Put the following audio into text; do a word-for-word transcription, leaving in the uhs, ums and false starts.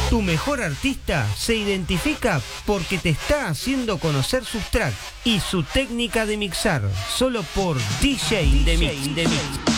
Tu mejor artista se identifica porque te está haciendo conocer sus tracks y su técnica de mixar, solo por D J in the Mix.